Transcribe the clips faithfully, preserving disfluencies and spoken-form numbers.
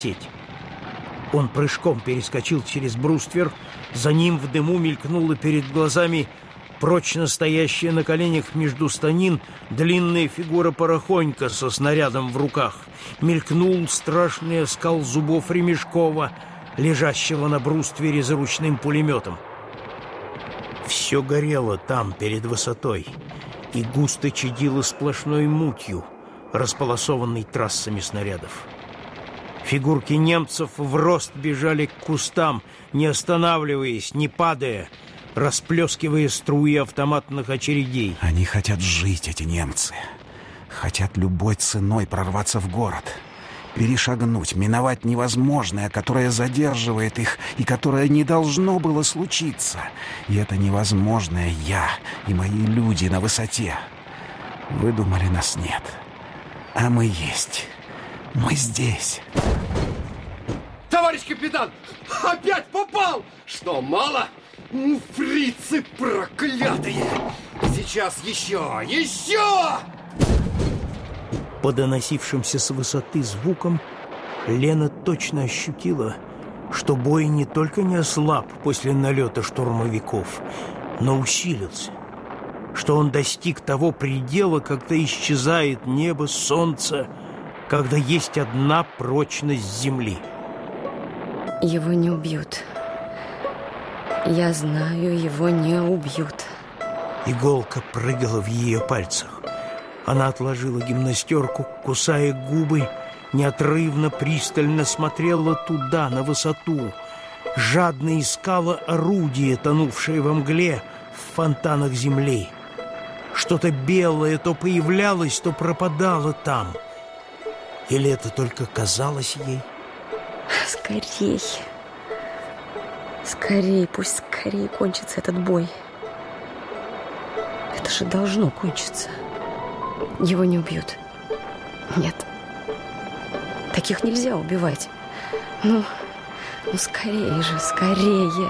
сеть. Он прыжком перескочил через бруствер, за ним в дыму мелькнула перед глазами прочно стоящая на коленях между станин длинная фигура Порохонька со снарядом в руках. Мелькнул страшный оскал зубов Ремешкова, лежащего на бруствере за ручным пулеметом. Все горело там, перед высотой, и густо чадило сплошной мутью, располосованной трассами снарядов. Фигурки немцев в рост бежали к кустам, не останавливаясь, не падая, расплескивая струи автоматных очередей. Они хотят жить, эти немцы. Хотят любой ценой прорваться в город. Перешагнуть, миновать невозможное, которое задерживает их и которое не должно было случиться. И это невозможное я и мои люди на высоте. Вы думали, нас нет. А мы есть. Мы здесь. Товарищ капитан, опять попал! Что, мало? Фрицы проклятые! Сейчас еще, еще! По доносившимся с высоты звукам Лена точно ощутила, что бой не только не ослаб после налета штурмовиков, но усилился, что он достиг того предела, когда исчезает небо, солнце, когда есть одна прочность земли. Его не убьют. Я знаю, его не убьют. Иголка прыгала в ее пальцах. Она отложила гимнастерку, кусая губы, неотрывно, пристально смотрела туда, на высоту, жадно искала орудие, тонувшее во мгле в фонтанах земли. Что-то белое то появлялось, то пропадало там. Или это только казалось ей? Скорей. Скорей, пусть скорее кончится этот бой. Это же должно кончиться. Его не убьют. Нет. Таких нельзя убивать. Ну, ну скорее же, скорее.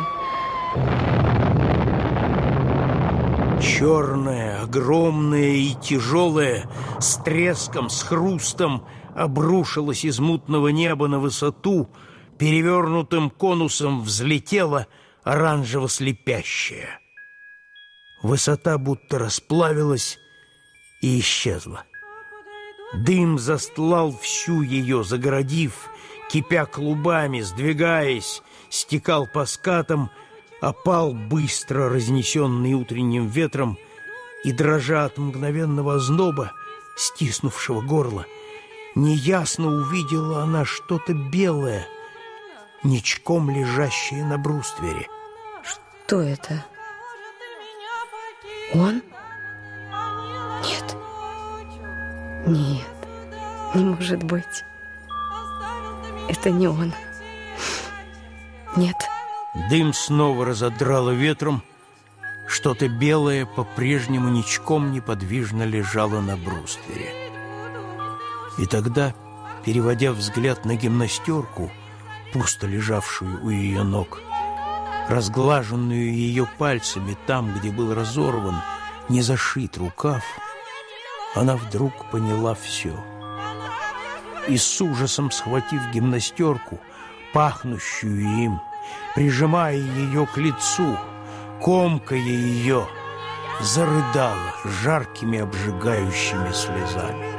Черное, огромное и тяжелое, с треском, с хрустом обрушилось из мутного неба на высоту, перевернутым конусом взлетело оранжево-слепящее. Высота будто расплавилась и исчезла. Дым застлал всю ее, загородив, кипя клубами, сдвигаясь, стекал по скатам, опал быстро, разнесенный утренним ветром, и, дрожа от мгновенного озноба, стиснувшего горло, неясно увидела она что-то белое, ничком лежащее на бруствере. Что это? Он? Нет. Нет, не может быть. Это не он. Нет. Дым снова разодрало ветром. Что-то белое по-прежнему ничком неподвижно лежало на бруствере. И тогда, переводя взгляд на гимнастерку, пусто лежавшую у ее ног, разглаженную ее пальцами там, где был разорван, не зашит рукав, она вдруг поняла все. И с ужасом схватив гимнастерку, пахнущую им, прижимая ее к лицу, комкая ее, зарыдала жаркими обжигающими слезами.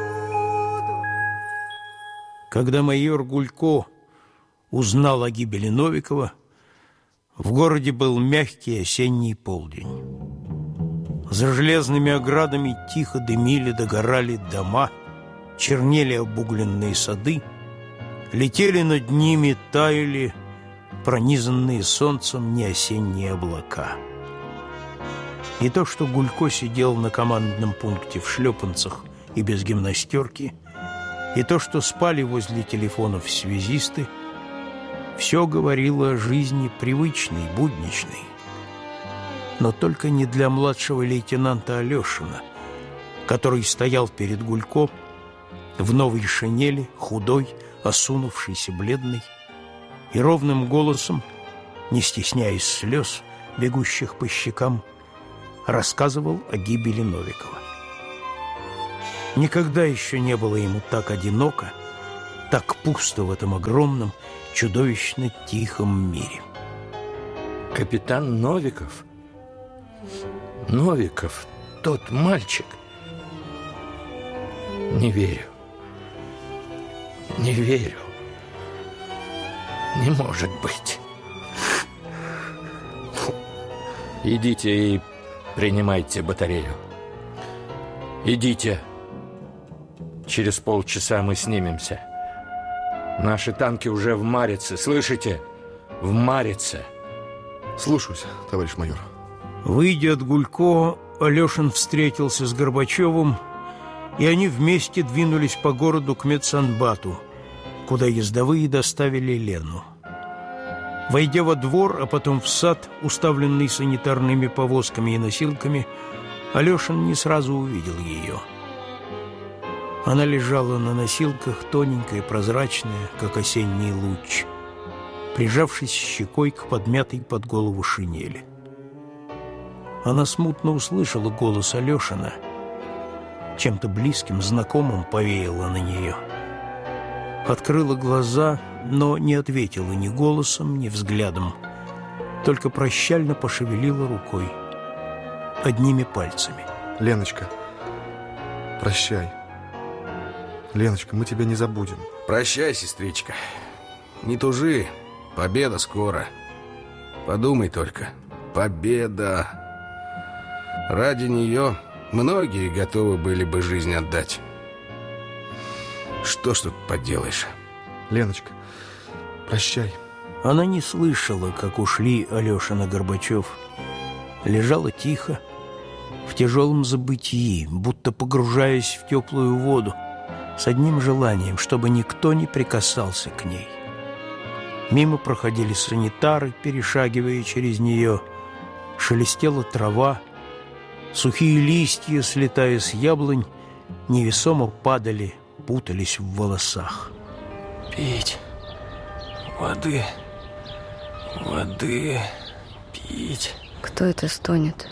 Когда майор Гулько узнал о гибели Новикова, в городе был мягкий осенний полдень. За железными оградами тихо дымили, догорали дома, чернели обугленные сады, летели над ними, таяли пронизанные солнцем неосенние облака. И то, что Гулько сидел на командном пункте в шлепанцах и без гимнастерки, и то, что спали возле телефонов связисты, все говорило о жизни привычной, будничной. Но только не для младшего лейтенанта Алешина, который стоял перед Гулько в новой шинели, худой, осунувшийся, бледный, и ровным голосом, не стесняясь слез, бегущих по щекам, рассказывал о гибели Новикова. Никогда еще не было ему так одиноко, Так пусто в этом огромном, чудовищно тихом мире. Капитан Новиков? Новиков, тот мальчик? Не верю. Не верю. Не может быть. Идите и принимайте батарею. Идите. Через полчаса мы снимемся. Наши танки уже в Марице, слышите? В Марице. Слушаюсь, товарищ майор. Выйдя от Гулько, Алешин встретился с Горбачевым, и они вместе двинулись по городу к медсанбату, куда ездовые доставили Лену. Войдя во двор, а потом в сад, уставленный санитарными повозками и носилками, Алешин не сразу увидел ее. Она лежала на носилках, тоненькая, прозрачная, как осенний луч, прижавшись щекой к подмятой под голову шинели. Она смутно услышала голос Алешина, чем-то близким, знакомым повеяло на нее. Открыла глаза, но не ответила ни голосом, ни взглядом, только прощально пошевелила рукой, одними пальцами. Леночка, прощай. Леночка, мы тебя не забудем. Прощай, сестричка. Не тужи, победа скоро. Подумай только, победа. Ради нее многие готовы были бы жизнь отдать. Что ж тут поделаешь? Леночка, прощай. Она не слышала, как ушли Алешин и Горбачев. Лежала тихо, в тяжелом забытии, будто погружаясь в теплую воду, с одним желанием, чтобы никто не прикасался к ней. Мимо проходили санитары, перешагивая через нее. Шелестела трава, сухие листья, слетая с яблонь, невесомо падали, путались в волосах. Пить воды, воды, пить. Кто это стонет?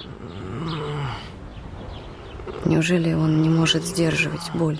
Неужели он не может сдерживать боль?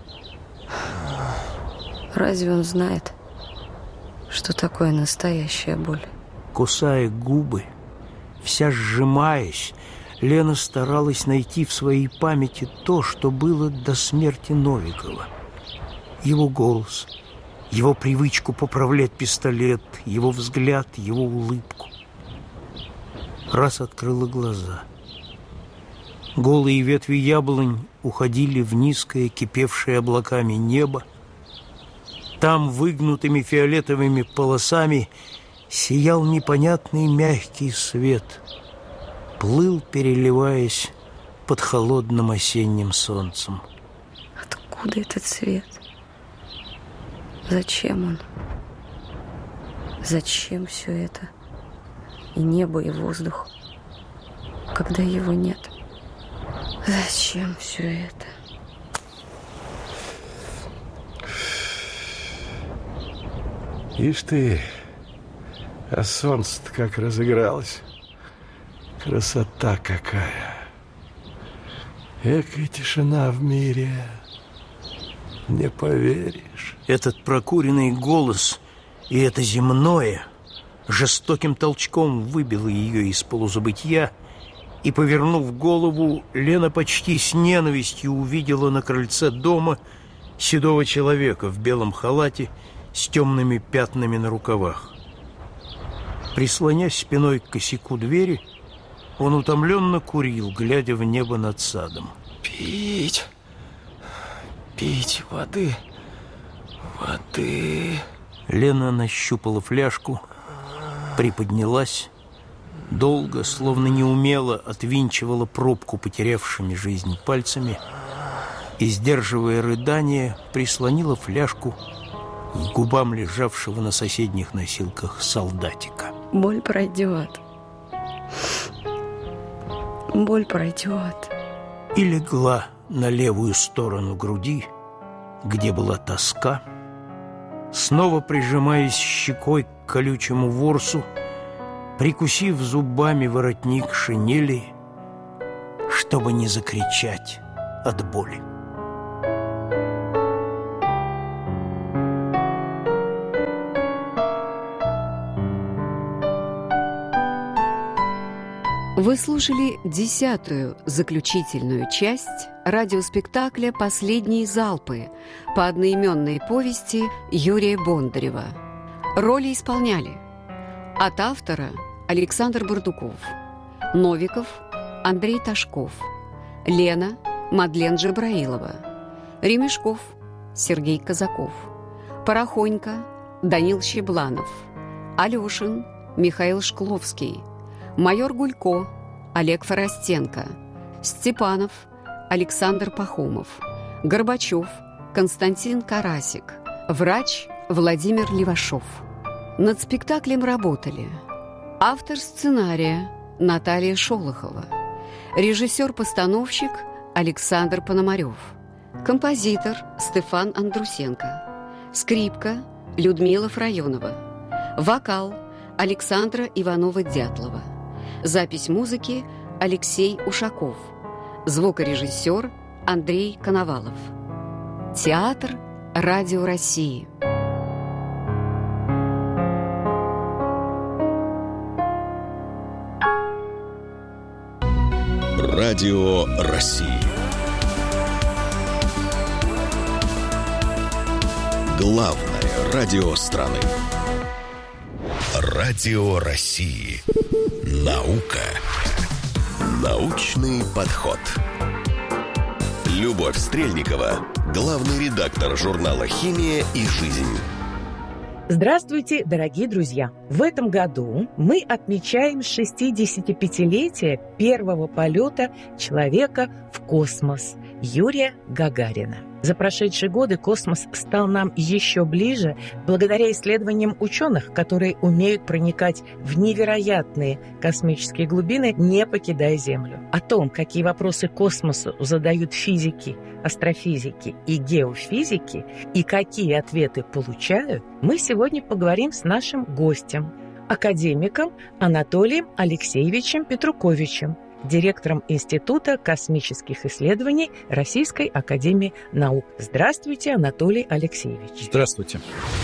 Разве он знает, что такое настоящая боль? Кусая губы, вся сжимаясь, Лена старалась найти в своей памяти то, что было до смерти Новикова. Его голос, его привычку поправлять пистолет, его взгляд, его улыбку. Раз открыла глаза. Голые ветви яблонь уходили в низкое, кипевшее облаками небо. Там выгнутыми фиолетовыми полосами сиял непонятный мягкий свет, плыл, переливаясь под холодным осенним солнцем. Откуда этот свет? Зачем он? Зачем все это? И небо, и воздух, когда его нет. Зачем все это? Ишь ты, а солнце-то как разыгралось. Красота какая. Экая тишина в мире. Не поверишь. Этот прокуренный голос и это земное жестоким толчком выбило ее из полузабытья, и, повернув голову, Лена почти с ненавистью увидела на крыльце дома седого человека в белом халате с темными пятнами на рукавах. Прислонясь спиной к косяку двери, он утомленно курил, глядя в небо над садом. Пить, пить воды, воды. Лена нащупала фляжку, приподнялась, долго, словно неумело отвинчивала пробку потерявшими жизнь пальцами и, сдерживая рыдание, прислонила фляжку к губам лежавшего на соседних носилках солдатика. Боль пройдет. Боль пройдет. И легла на левую сторону груди, где была тоска, снова прижимаясь щекой к колючему ворсу, прикусив зубами воротник шинели, чтобы не закричать от боли. Вы слушали десятую, заключительную часть радиоспектакля «Последние залпы» по одноименной повести Юрия Бондарева. Роли исполняли от автора Александр Бардуков, Новиков Андрей Ташков, Лена Мадлен Джабраилова, Ремешков Сергей Казаков, Порохонько Данил Щебланов, Алешин Михаил Шкловский, майор Гулько Олег Форостенко, Степанов Александр Пахомов, Горбачев Константин Карасик, врач Владимир Левашов. Над спектаклем работали автор сценария Наталья Шолохова, режиссер-постановщик Александр Пономарев, композитор Стефан Андрусенко, скрипка Людмила Фрайонова, вокал Александра Иванова-Дятлова, запись музыки Алексей Ушаков, звукорежиссер Андрей Коновалов. Театр Радио России. Радио России. Главное радио страны. Радио России. Наука. Научный подход. Любовь Стрельникова, главный редактор журнала «Химия и жизнь». Здравствуйте, дорогие друзья! В этом году мы отмечаем шестидесятипятилетие первого полета человека в космос Юрия Гагарина. За прошедшие годы космос стал нам еще ближе благодаря исследованиям ученых, которые умеют проникать в невероятные космические глубины, не покидая Землю. О том, какие вопросы космосу задают физики, астрофизики и геофизики, и какие ответы получают, мы сегодня поговорим с нашим гостем, академиком Анатолием Алексеевичем Петруковичем, директором Института космических исследований Российской академии наук. Здравствуйте, Анатолий Алексеевич. Здравствуйте.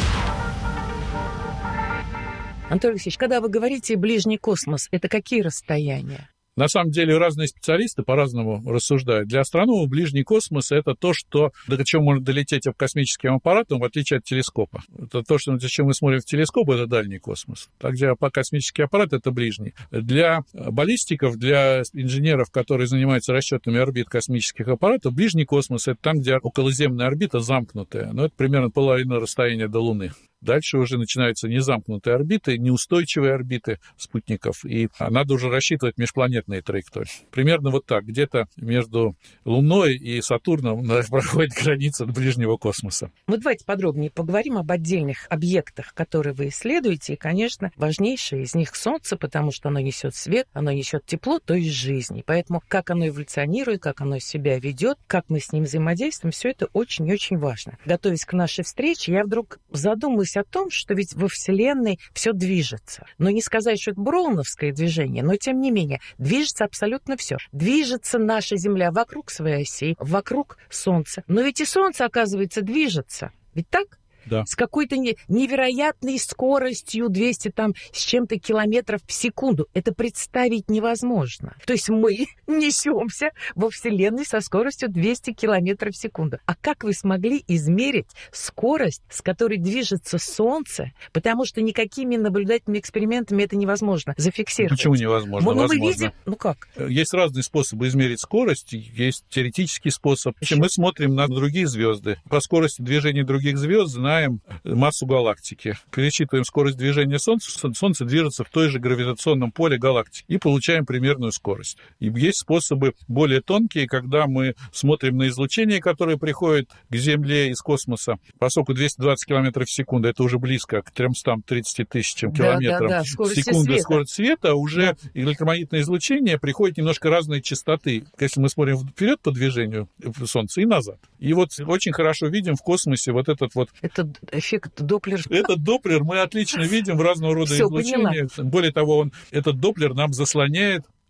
Анатолий Алексеевич, когда вы говорите «ближний космос», это какие расстояния? На самом деле разные специалисты по-разному рассуждают. Для астрономов ближний космос — это то, что, до чего можно долететь космическим аппаратом, в отличие от телескопа. Это то, что, зачем мы смотрим в телескоп, это дальний космос. Так, где космический аппарат — это ближний. Для баллистиков, для инженеров, которые занимаются расчетами орбит космических аппаратов, ближний космос — это там, где околоземная орбита замкнутая. Но это примерно половина расстояния до Луны. Дальше уже начинаются незамкнутые орбиты, неустойчивые орбиты спутников, и надо уже рассчитывать межпланетные траектории. Примерно вот так, где-то между Луной и Сатурном проходит граница ближнего космоса. Ну, давайте подробнее поговорим об отдельных объектах, которые вы исследуете, и, конечно, важнейшее из них — Солнце, потому что оно несет свет, оно несет тепло, то есть жизнь. И поэтому как оно эволюционирует, как оно себя ведет, как мы с ним взаимодействуем, все это очень и очень важно. Готовясь к нашей встрече, я вдруг задумалась о том, что ведь во Вселенной все движется. Но не сказать, что это броуновское движение, но тем не менее движется абсолютно все. Движется наша Земля вокруг своей оси, вокруг Солнца. Но ведь и Солнце, оказывается, движется. Ведь так? Да. С какой-то невероятной скоростью, двести там с чем-то километров в секунду. Это представить невозможно. То есть мы несемся во Вселенной со скоростью двести километров в секунду. А как вы смогли измерить скорость, с которой движется Солнце? Потому что никакими наблюдательными экспериментами это невозможно зафиксировать. Почему невозможно? Но Возможно. Мы видим, ну как? Есть разные способы измерить скорость. Есть теоретический способ. Еще? Мы смотрим на другие звезды. По скорости движения других звезд знаем массу галактики. Пересчитываем скорость движения Солнца. Солнце движется в той же гравитационном поле галактики. И получаем примерную скорость. И есть способы более тонкие, когда мы смотрим на излучение, которое приходит к Земле из космоса. Поскольку двести двадцать километров в секунду, это уже близко к тремстам тридцати тысячам километров да, да, в секунду. Света. Скорость света, уже да. электромагнитное излучение приходит немножко разной частоты. Если мы смотрим вперед по движению Солнца и назад. И вот очень хорошо видим в космосе вот этот вот... Это эффект Доплер. Этот Доплер мы отлично видим в разного рода Всё, излучениях. поняла. Более того, он, этот Доплер нам заслоняет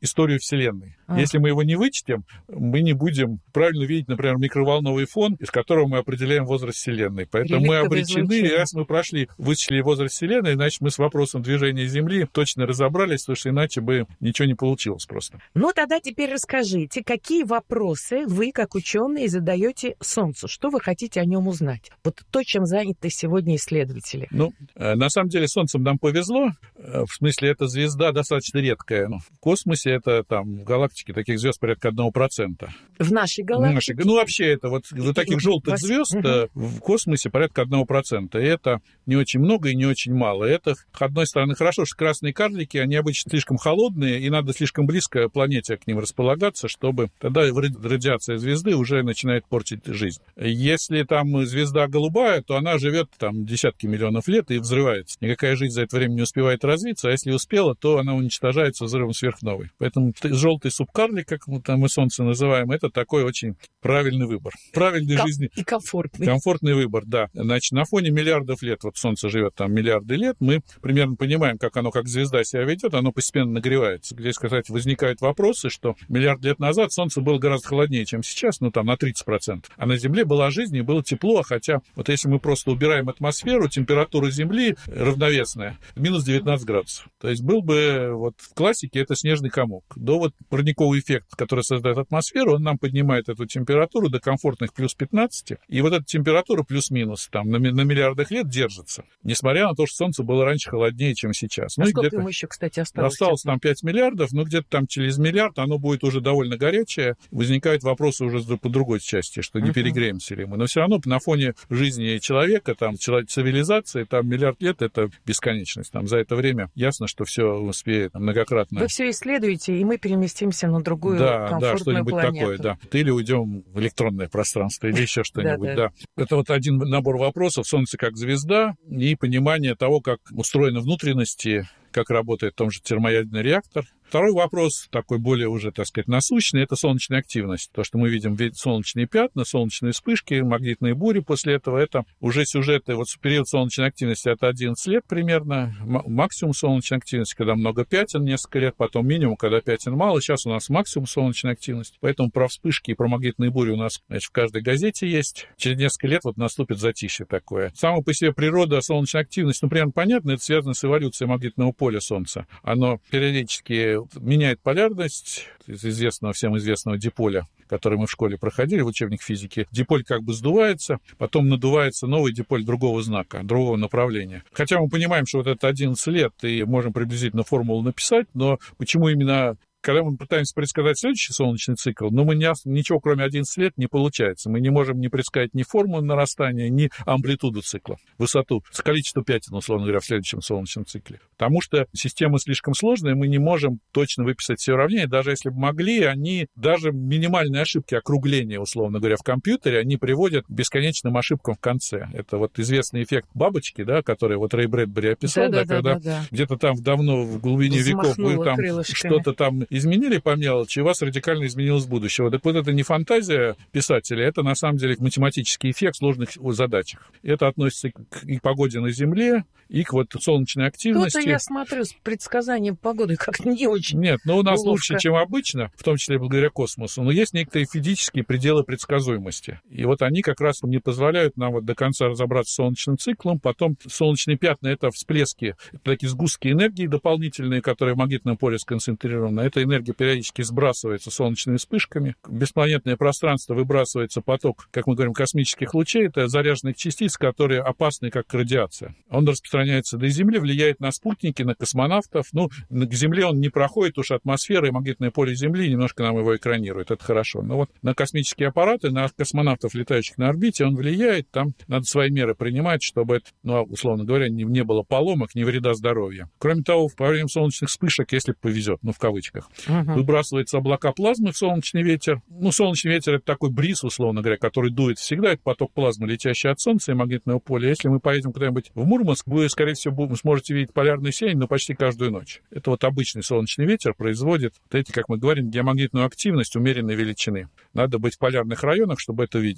историю Вселенной. А. Если мы его не вычтем, мы не будем правильно видеть, например, микроволновый фон, из которого мы определяем возраст Вселенной. Поэтому мы обречены, и раз мы прошли, вычислили возраст Вселенной, значит, мы с вопросом движения Земли точно разобрались, потому что иначе бы ничего не получилось просто. Ну, тогда теперь расскажите, какие вопросы вы, как ученые, задаете Солнцу? Что вы хотите о нем узнать? Вот то, чем заняты сегодня исследователи. Ну, на самом деле, Солнцем нам повезло. В смысле, эта звезда достаточно редкая. В космосе это там в галактике таких звезд порядка одного процента. В нашей галактике? Ну, вообще, это вот вот таких желтых звезд угу. в космосе порядка одного процента. И это не очень много и не очень мало. Это, с одной стороны, хорошо, что красные карлики, они обычно слишком холодные, и надо слишком близко планете к ним располагаться, чтобы тогда радиация звезды уже начинает портить жизнь. Если там звезда голубая, то она живет там десятки миллионов лет и взрывается. Никакая жизнь за это время не успевает развиться, а если успела, то она уничтожается взрывом сверхновой. Поэтому желтый субкарлик, как мы там и Солнце называем, это такой очень правильный выбор. Правильной Ком- жизни. И комфортный. Комфортный выбор, да. Значит, на фоне миллиардов лет, вот Солнце живет там миллиарды лет, мы примерно понимаем, как оно, как звезда себя ведет, оно постепенно нагревается. Здесь, кстати, возникают вопросы, что миллиард лет назад Солнце было гораздо холоднее, чем сейчас, ну там на тридцать процентов. А на Земле была жизнь и было тепло, хотя вот если мы просто убираем атмосферу, температура Земли равновесная, минус девятнадцать градусов. То есть был бы, вот в классике это снежный комок. До вот парниковый эффект, который создает атмосферу, он нам поднимает эту температуру до комфортных плюс пятнадцать, и вот эта температура плюс-минус там на, на миллиардах лет держится, несмотря на то, что Солнце было раньше холоднее, чем сейчас. А ну, сколько ему еще, кстати, осталось? Осталось там пять миллиардов, но где-то там через миллиард оно будет уже довольно горячее. Возникают вопросы уже по другой части, что не uh-huh. перегреемся ли мы. Но все равно на фоне жизни человека, там, цивилизации, там миллиард лет — это бесконечность. Там за это время ясно, что все успеет многократно. Вы все исследуете, и мы переместимся на другую да, комфортную да, что-нибудь планету. Такое, да. Или уйдем в электронное пространство, или еще что-нибудь, да, да. Это вот один набор вопросов. Солнце как звезда и понимание того, как устроены внутренности, как работает в том же термоядерный реактор. Второй вопрос, такой более уже, так сказать, насущный, это солнечная активность. То, что мы видим солнечные пятна, солнечные вспышки, магнитные бури после этого, это уже сюжеты. Вот период солнечной активности — это одиннадцать лет примерно, максимум солнечной активности, когда много пятен, несколько лет, потом минимум, когда пятен мало. Сейчас у нас максимум солнечной активности. Поэтому про вспышки и про магнитные бури у нас, значит, в каждой газете есть. Через несколько лет вот наступит затишье такое. Сама по себе природа солнечной активности, ну, примерно понятно, это связано с эволюцией магнитного поля Солнца. Оно периодически меняет полярность из известного, всем известного диполя, который мы в школе проходили, в учебник физики. Диполь как бы сдувается, потом надувается новый диполь другого знака, другого направления. Хотя мы понимаем, что вот это одиннадцать лет, и можем приблизительно формулу написать, но почему именно... Когда мы пытаемся предсказать следующий солнечный цикл, но мы не, ничего, кроме одиннадцати лет, не получается. Мы не можем не предсказать ни форму нарастания, ни амплитуду цикла, высоту, количество пятен, условно говоря, в следующем солнечном цикле. Потому что система слишком сложная, мы не можем точно выписать все уравнения. Даже если бы могли, они, даже минимальные ошибки округления, условно говоря, в компьютере, они приводят к бесконечным ошибкам в конце. Это вот известный эффект бабочки, да, который вот Рэй Брэдбери описал, да, да, да, когда да, да. где-то там давно в глубине веков вы там что-то там изменили по мелочи, и у вас радикально изменилось будущее. Так вот это не фантазия писателя, это на самом деле математический эффект в сложных задачах. Это относится к и к погоде на Земле, и к вот солнечной активности. Что-то я смотрю с предсказанием погоды как-то не очень. Нет, но у нас Головка. лучше, чем обычно, в том числе благодаря космосу, но есть некоторые физические пределы предсказуемости. И вот они как раз не позволяют нам вот до конца разобраться с солнечным циклом. Потом солнечные пятна — это всплески, это такие сгустки энергии дополнительные, которые в магнитном поле сконцентрированы. Эта энергия периодически сбрасывается солнечными вспышками. В беспланетное пространство выбрасывается поток, как мы говорим, космических лучей. Это заряженных частиц, которые опасны, как радиация. Он распространяется до Земли, влияет на спутники, на космонавтов. Ну, к Земле он не проходит, уж атмосфера и магнитное поле Земли немножко нам его экранирует. Это хорошо. Но вот на космические аппараты, на космонавтов, летающих на орбите, он влияет. Там надо свои меры принимать, чтобы это, ну, условно говоря, не, не было поломок, ни вреда здоровью. Кроме того, во время солнечных вспышек, если повезет, ну, в кавычках, Uh-huh. выбрасываются облака плазмы в солнечный ветер. Ну, солнечный ветер — это такой бриз, условно говоря, который дует всегда. Это поток плазмы, летящий от Солнца и магнитного поля. Если мы поедем куда-нибудь в Мурманск, вы, скорее всего, сможете видеть полярное сияние, но почти каждую ночь. Это вот обычный солнечный ветер производит вот эти, как мы говорим, геомагнитную активность умеренной величины. Надо быть в полярных районах, чтобы это видеть.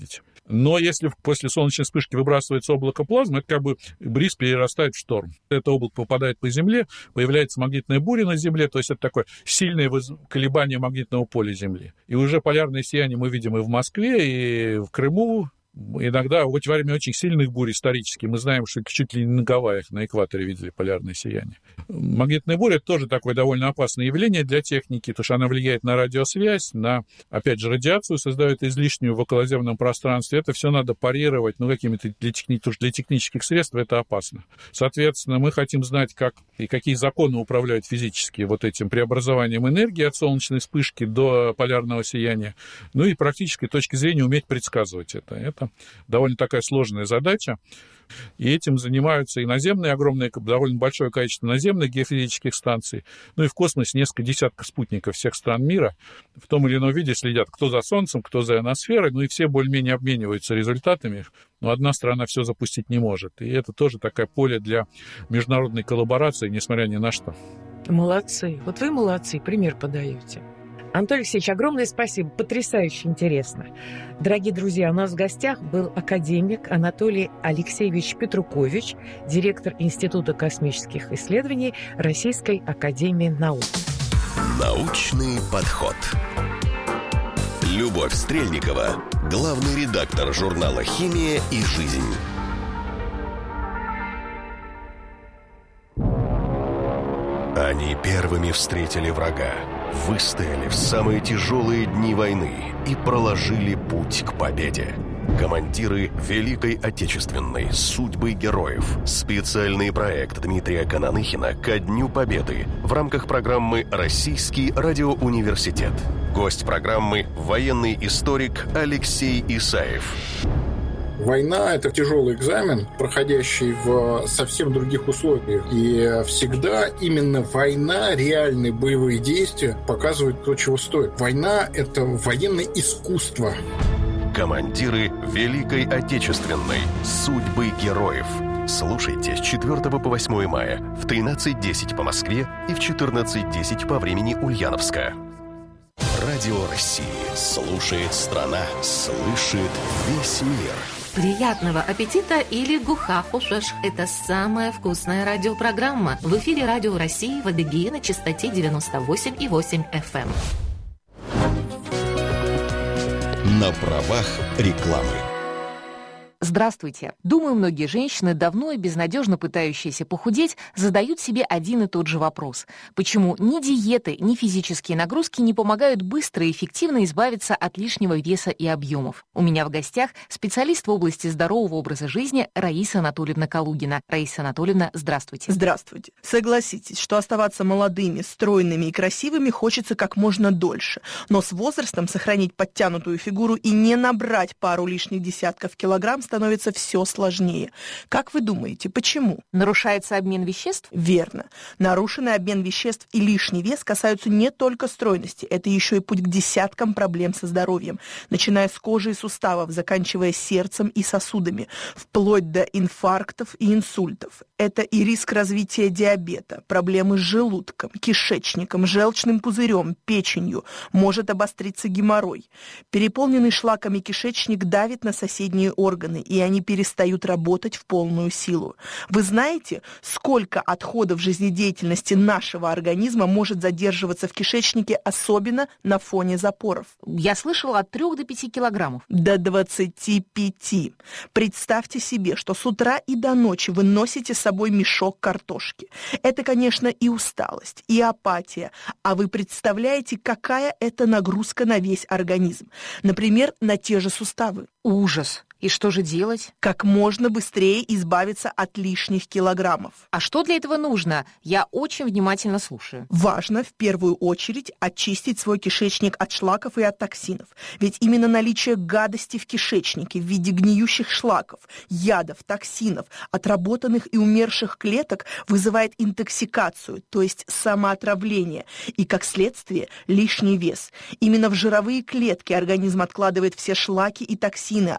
Но если после солнечной вспышки выбрасывается облако плазмы, это как бы бриз перерастает в шторм. Это облако попадает по Земле, появляется магнитная буря на Земле, то есть это такое сильное колебание магнитного поля Земли. И уже полярное сияние мы видим и в Москве, и в Крыму. Иногда во время очень сильных бурь исторически мы знаем, что чуть ли не на Гавайях, на экваторе видели полярное сияние. Магнитная буря тоже такое довольно опасное явление для техники, потому что она влияет на радиосвязь, на, опять же, радиацию, создает излишнюю в околоземном пространстве. Это все надо парировать, ну, какими-то для, техни... для технических средств это опасно. Соответственно, мы хотим знать, как и какие законы управляют физически вот этим преобразованием энергии от солнечной вспышки до полярного сияния. Ну и практической точки зрения уметь предсказывать это. Это довольно такая сложная задача. И этим занимаются и наземные, огромное, довольно большое количество наземных геофизических станций. Ну и в космосе несколько десятков спутников всех стран мира в том или ином виде следят, кто за Солнцем, кто за ионосферой. Ну и все более-менее обмениваются результатами. Но одна страна все запустить не может. И это тоже такое поле для международной коллаборации, несмотря ни на что. Молодцы. Вот вы молодцы, пример подаете. Антон Алексеевич, огромное спасибо, потрясающе интересно. Дорогие друзья, у нас в гостях был академик Анатолий Алексеевич Петрукович, директор Института космических исследований Российской академии наук. Научный подход. Любовь Стрельникова, главный редактор журнала «Химия и жизнь». Они первыми встретили врага, выстояли в самые тяжелые дни войны и проложили путь к победе. Командиры Великой Отечественной, судьбы героев. Специальный проект Дмитрия Кананыхина ко Дню Победы в рамках программы «Российский радиоуниверситет». Гость программы – военный историк Алексей Исаев. Война – это тяжелый экзамен, проходящий в совсем других условиях. И всегда именно война, реальные боевые действия показывают то, чего стоит. Война – это военное искусство. Командиры Великой Отечественной. Судьбы героев. Слушайте с четвёртого по восьмое мая в тринадцать десять по Москве и в четырнадцать десять по времени Ульяновска. Радио России. Слушает страна. Слышит весь мир. Приятного аппетита или гухахушаш. Это самая вкусная радиопрограмма. В эфире Радио России в Адыгее на частоте девяносто восемь и восемь эф эм. На правах рекламы. Здравствуйте. Думаю, многие женщины, давно и безнадежно пытающиеся похудеть, задают себе один и тот же вопрос. Почему ни диеты, ни физические нагрузки не помогают быстро и эффективно избавиться от лишнего веса и объемов? У меня в гостях специалист в области здорового образа жизни Раиса Анатольевна Калугина. Раиса Анатольевна, здравствуйте. Здравствуйте. Согласитесь, что оставаться молодыми, стройными и красивыми хочется как можно дольше. Но с возрастом сохранить подтянутую фигуру и не набрать пару лишних десятков килограмм становится все сложнее. Как вы думаете, почему? Нарушается обмен веществ? Верно. Нарушенный обмен веществ и лишний вес касаются не только стройности. Это еще и путь к десяткам проблем со здоровьем, начиная с кожи и суставов, заканчивая сердцем и сосудами, вплоть до инфарктов и инсультов. Это и риск развития диабета, проблемы с желудком, кишечником, желчным пузырем, печенью, может обостриться геморрой. Переполненный шлаками кишечник давит на соседние органы, и они перестают работать в полную силу. Вы знаете, сколько отходов жизнедеятельности нашего организма может задерживаться в кишечнике, особенно на фоне запоров? Я слышала от трех до пяти килограммов. До двадцати пяти. Представьте себе, что с утра и до ночи вы носите с собой мешок картошки. Это, конечно, и усталость, и апатия. А вы представляете, какая это нагрузка на весь организм? Например, на те же суставы. Ужас. И что же делать? Как можно быстрее избавиться от лишних килограммов. А что для этого нужно? Я очень внимательно слушаю. Важно в первую очередь очистить свой кишечник от шлаков и от токсинов. Ведь именно наличие гадости в кишечнике в виде гниющих шлаков, ядов, токсинов, отработанных и умерших клеток вызывает интоксикацию, то есть самоотравление, и, как следствие, лишний вес. Именно в жировые клетки организм откладывает все шлаки и токсины, от которых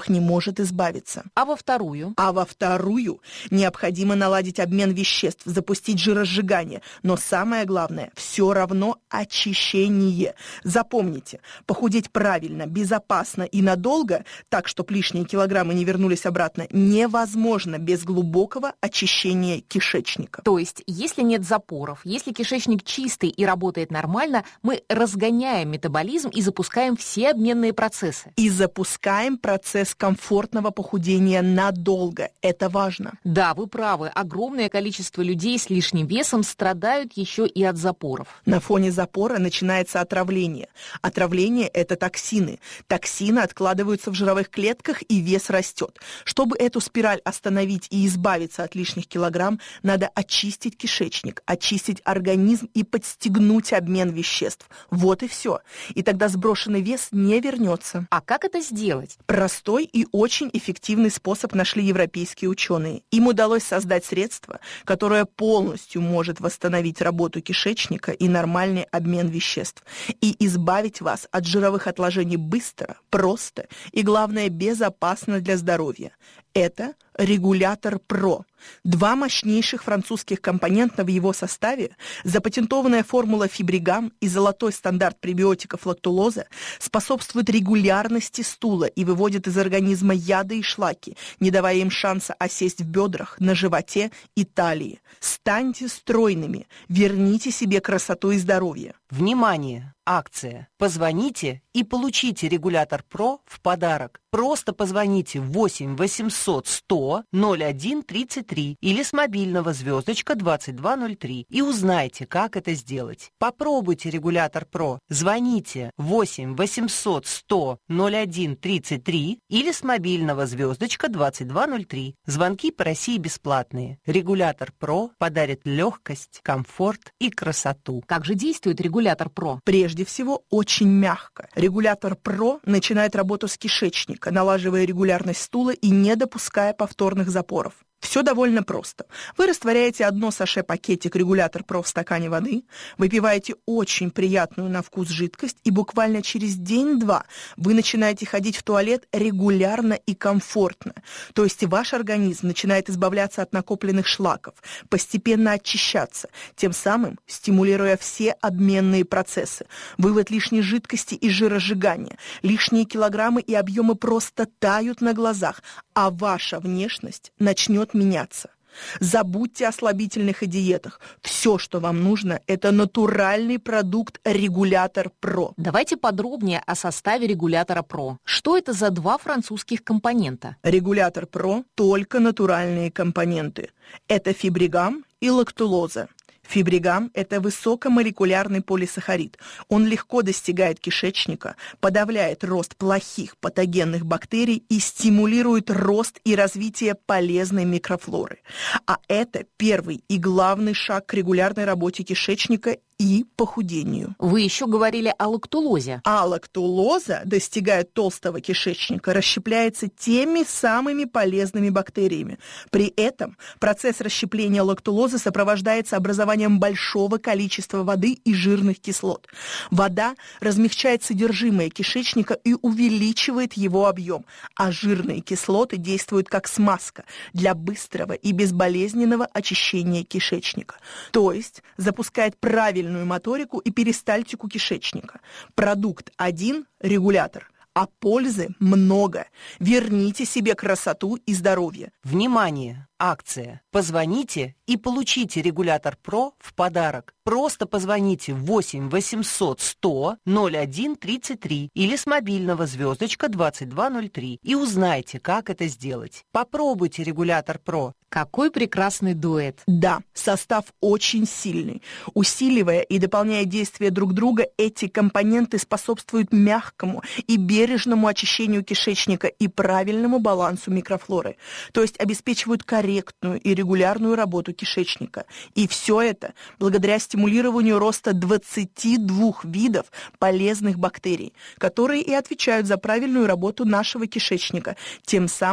которых не может избавиться. А во вторую? А во вторую необходимо наладить обмен веществ, запустить жиросжигание. Но самое главное, все равно очищение. Запомните, похудеть правильно, безопасно и надолго, так, чтобы лишние килограммы не вернулись обратно, невозможно без глубокого очищения кишечника. То есть, если нет запоров, если кишечник чистый и работает нормально, мы разгоняем метаболизм и запускаем все обменные процессы. И запускаем процесс комфортного похудения надолго. Это важно. Да, вы правы. Огромное количество людей с лишним весом страдают еще и от запоров. На фоне запора начинается отравление. Отравление – это токсины. Токсины откладываются в жировых клетках, и вес растет. Чтобы эту спираль остановить и избавиться от лишних килограмм, надо очистить кишечник, очистить организм и подстегнуть обмен веществ. Вот и все. И тогда сброшенный вес не вернется. А как это сделать? Простой и очень эффективный способ нашли европейские ученые. Им удалось создать средство, которое полностью может восстановить работу кишечника и нормальный обмен веществ. И избавить вас от жировых отложений быстро, просто и, главное, безопасно для здоровья. Это регулятор ПРО. Два мощнейших французских компонента в его составе, запатентованная формула фибригам и золотой стандарт пребиотиков лактулоза способствуют регулярности стула и выводят из организма яды и шлаки, не давая им шанса осесть в бедрах, на животе и талии. Станьте стройными, верните себе красоту и здоровье. Внимание! Акция. Позвоните и получите регулятор ПРО в подарок. Просто позвоните в восемь восемьсот сто ноль один тридцать три или с мобильного звездочка двадцать два ноль три и узнайте, как это сделать. Попробуйте регулятор ПРО. Звоните восемь восемьсот сто ноль один тридцать три или с мобильного звездочка двадцать два ноль три. Звонки по России бесплатные. Регулятор ПРО подарит легкость, комфорт и красоту. Как же действует регулятор ПРО? Прежде всего, очень мягко. Регулятор ПРО начинает работу с кишечника, налаживая регулярность стула и не допуская повторных запоров. Все довольно просто. Вы растворяете одно саше-пакетик регулятор ПРО в стакане воды, выпиваете очень приятную на вкус жидкость, и буквально через день-два вы начинаете ходить в туалет регулярно и комфортно. То есть ваш организм начинает избавляться от накопленных шлаков, постепенно очищаться, тем самым стимулируя все обменные процессы. Вывод лишней жидкости и жиросжигания, лишние килограммы и объемы просто тают на глазах, а ваша внешность начнет меняться. Забудьте о слабительных и диетах. Все, что вам нужно, это натуральный продукт регулятор ПРО. Давайте подробнее о составе регулятора ПРО. Что это за два французских компонента? Регулятор ПРО – только натуральные компоненты. Это фибригам и лактулоза. Фибригам – это высокомолекулярный полисахарид. Он легко достигает кишечника, подавляет рост плохих патогенных бактерий и стимулирует рост и развитие полезной микрофлоры. А это первый и главный шаг к регулярной работе кишечника и похудению. Вы еще говорили о лактулозе. А лактулоза, достигая толстого кишечника, расщепляется теми самыми полезными бактериями. При этом процесс расщепления лактулозы сопровождается образованием большого количества воды и жирных кислот. Вода размягчает содержимое кишечника и увеличивает его объем, а жирные кислоты действуют как смазка для быстрого и безболезненного очищения кишечника. То есть запускает правильную моторику и перистальтику кишечника. Продукт один – регулятор, а пользы много. Верните себе красоту и здоровье. Внимание! Акция. Позвоните и получите регулятор ПРО в подарок. Просто позвоните в восемь восемьсот сто ноль один тридцать три или с мобильного звездочка двадцать два ноль три и узнайте, как это сделать. Попробуйте регулятор ПРО. Какой прекрасный дуэт. Да, состав очень сильный. Усиливая и дополняя действия друг друга, эти компоненты способствуют мягкому и бережному очищению кишечника и правильному балансу микрофлоры, то есть обеспечивают корректную и регулярную работу кишечника. И все это благодаря стимулированию роста двадцати двух видов полезных бактерий, которые и отвечают за правильную работу нашего кишечника, тем самым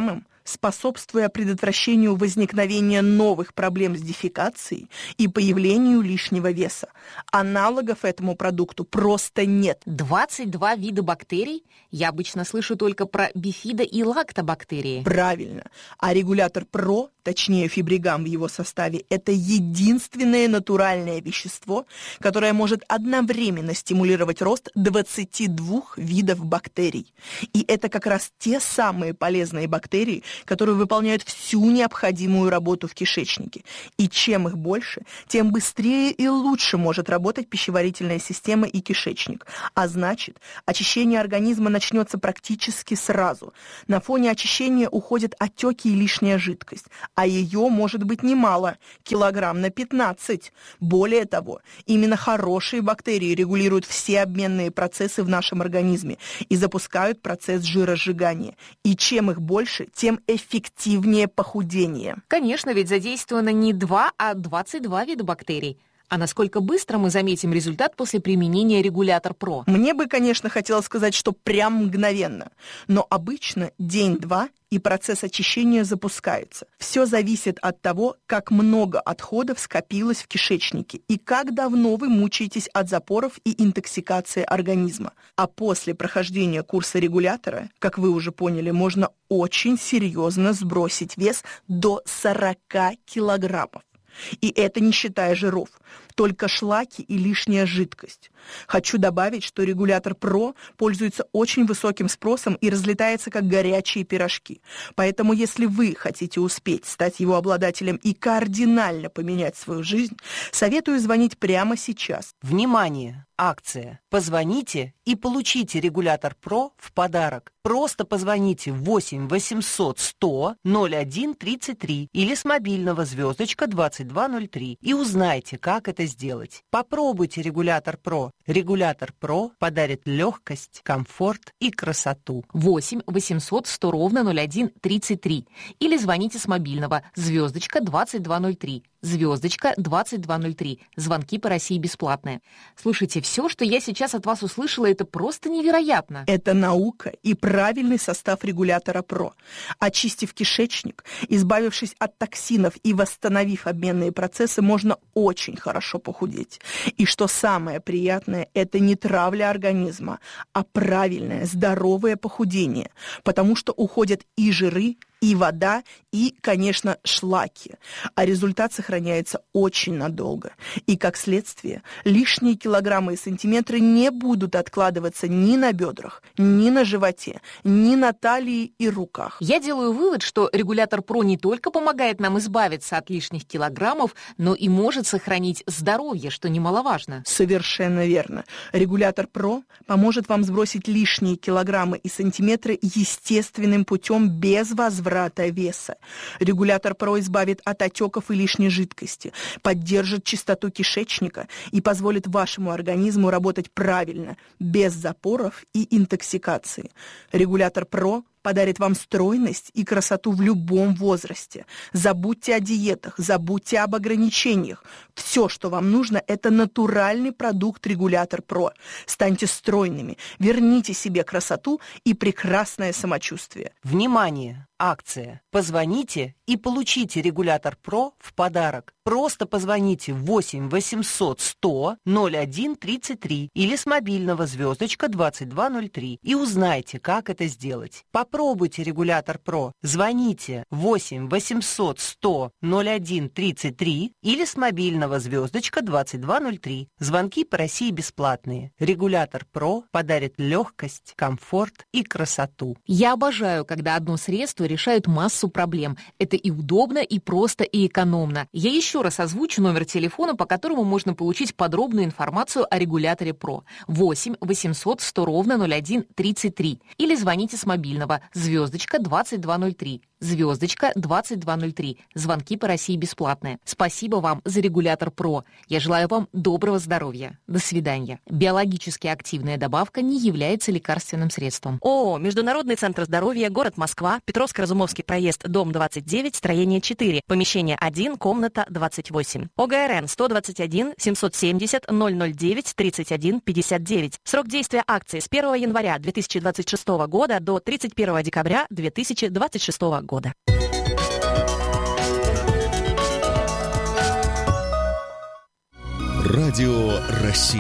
способствуя предотвращению возникновения новых проблем с дефекацией и появлению лишнего веса. Аналогов этому продукту просто нет. двадцать два вида бактерий? Я обычно слышу только про бифидо- и лактобактерии. Правильно. А регулятор ПРО, точнее фибригам в его составе, это единственное натуральное вещество, которое может одновременно стимулировать рост двадцати двух видов бактерий. И это как раз те самые полезные бактерии, которые выполняют всю необходимую работу в кишечнике. И чем их больше, тем быстрее и лучше может работать пищеварительная система и кишечник. А значит, очищение организма начнется практически сразу. На фоне очищения уходят отеки и лишняя жидкость, а ее может быть немало, килограмм на пятнадцать. Более того, именно хорошие бактерии регулируют все обменные процессы в нашем организме и запускают процесс жиросжигания. И чем их больше, тем эффективнее похудение. Конечно, ведь задействовано не два, а двадцать два вида бактерий. А насколько быстро мы заметим результат после применения регулятор ПРО? Мне бы, конечно, хотелось сказать, что прям мгновенно. Но обычно день-два, и процесс очищения запускается. Все зависит от того, как много отходов скопилось в кишечнике и как давно вы мучаетесь от запоров и интоксикации организма. А после прохождения курса регулятора, как вы уже поняли, можно очень серьезно сбросить вес до сорока килограммов. И это не считая жиров, только шлаки и лишняя жидкость. Хочу добавить, что регулятор ПРО пользуется очень высоким спросом и разлетается как горячие пирожки. Поэтому если вы хотите успеть стать его обладателем и кардинально поменять свою жизнь, советую звонить прямо сейчас. Внимание! Акция. Позвоните и получите регулятор ПРО в подарок. Просто позвоните в восемь восемьсот сто ноль один тридцать три или с мобильного звездочка двадцать два ноль три и узнайте, как это сделать. Попробуйте регулятор ПРО. Регулятор ПРО подарит легкость, комфорт и красоту. восемь восемьсот сто ровно ноль один тридцать три или звоните с мобильного звездочка двадцать два ноль три. Звездочка двадцать два ноль три. Звонки по России бесплатные. Слушайте, все, что я сейчас от вас услышала, это просто невероятно. Это наука и правильный состав регулятора ПРО. Очистив кишечник, избавившись от токсинов и восстановив обменные процессы, можно очень хорошо похудеть. И что самое приятное, это не травля организма, а правильное, здоровое похудение, потому что уходят и жиры, и вода, и, конечно, шлаки. А результат сохраняется очень надолго. И, как следствие, лишние килограммы и сантиметры не будут откладываться ни на бедрах, ни на животе, ни на талии и руках. Я делаю вывод, что регулятор ПРО не только помогает нам избавиться от лишних килограммов, но и может сохранить здоровье, что немаловажно. Совершенно верно. Регулятор ПРО поможет вам сбросить лишние килограммы и сантиметры естественным путем без возврата веса. Регулятор ПРО избавит от отеков и лишней жидкости, поддержит чистоту кишечника и позволит вашему организму работать правильно, без запоров и интоксикации. Регулятор ПРО подарит вам стройность и красоту в любом возрасте. Забудьте о диетах, забудьте об ограничениях. Все, что вам нужно, это натуральный продукт регулятор ПРО. Станьте стройными, верните себе красоту и прекрасное самочувствие. Внимание! Акция. Позвоните и получите регулятор ПРО в подарок. Просто позвоните в восемь восемьсот сто ноль один тридцать три или с мобильного звездочка двадцать два ноль три и узнайте, как это сделать. Попробуйте регулятор ПРО. Звоните восемь восемьсот сто ноль один тридцать три или с мобильного звездочка двадцать два ноль три. Звонки по России бесплатные. Регулятор ПРО подарит легкость, комфорт и красоту. Я обожаю, когда одно средство решает массу проблем. Это и удобно, и просто, и экономно. Я еще раз озвучу номер телефона, по которому можно получить подробную информацию о регуляторе ПРО. восемь восемьсот сто ровно ноль один тридцать три. Или звоните с мобильного звездочка двадцать два ноль три. Звездочка двадцать два ноль три. Звонки по России бесплатные. Спасибо вам за регулятор ПРО. Я желаю вам доброго здоровья. До свидания. Биологически активная добавка не является лекарственным средством. ООО «Международный центр здоровья», город Москва, Петровско-Разумовский проезд, дом двадцать девять, строение четыре, помещение один, комната двадцать восемь. ОГРН сто двадцать один семьсот семьдесят ноль ноль девять тридцать один пятьдесят девять. Срок действия акции с первого января две тысячи двадцать шестого года до тридцать первого первого декабря две тысячи двадцать шестого года. Радио России.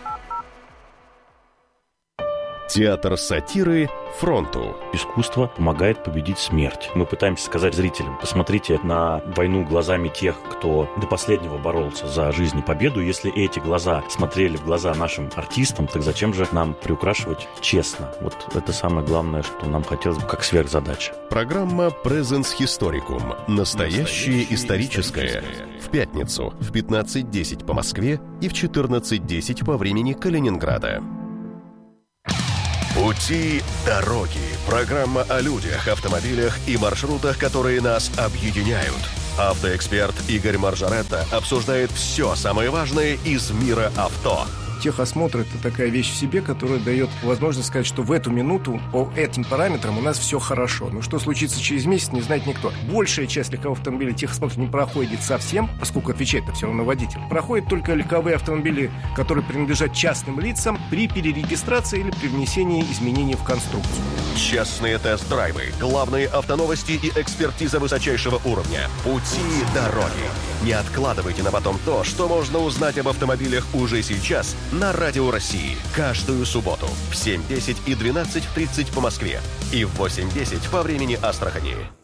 Театр сатиры «Фронту». Искусство помогает победить смерть. Мы пытаемся сказать зрителям: посмотрите на войну глазами тех, кто до последнего боролся за жизнь и победу. Если эти глаза смотрели в глаза нашим артистам, так зачем же нам приукрашивать честно? Вот это самое главное, что нам хотелось бы как сверхзадача. Программа Presens Historicum. Настоящее историческое. В пятницу в пятнадцать десять по Москве и в четырнадцать десять по времени Калининграда. Пути дороги. Программа о людях, автомобилях и маршрутах, которые нас объединяют. Автоэксперт Игорь Маржаретта обсуждает все самое важное из мира авто. Техосмотр – это такая вещь в себе, которая дает возможность сказать, что в эту минуту по этим параметрам у нас все хорошо. Но что случится через месяц, не знает никто. Большая часть легковых автомобилей техосмотр не проходит совсем, поскольку отвечает-то все равно водитель. Проходят только легковые автомобили, которые принадлежат частным лицам при перерегистрации или при внесении изменений в конструкцию. Частные тест-драйвы, главные автоновости и экспертиза высочайшего уровня. Пути дороги. Не откладывайте на потом то, что можно узнать об автомобилях уже сейчас на Радио России. Каждую субботу в семь десять и двенадцать тридцать по Москве и в восемь десять по времени Астрахани.